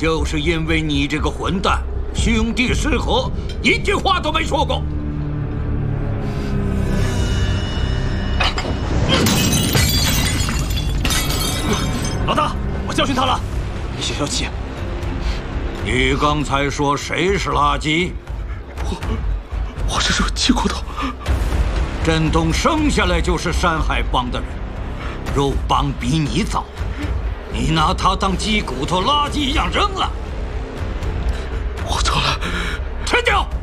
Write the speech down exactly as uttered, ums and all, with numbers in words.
就是因为你这个混蛋，兄弟失和，一句话都没说过。 老大，我教训他了。你消消气。 你刚才说谁是垃圾？ 我我是说鸡骨头。 振东生下来就是山海帮的人，肉帮比你早，你拿他当鸡骨头、垃圾一样扔了。 我错了， 吃掉。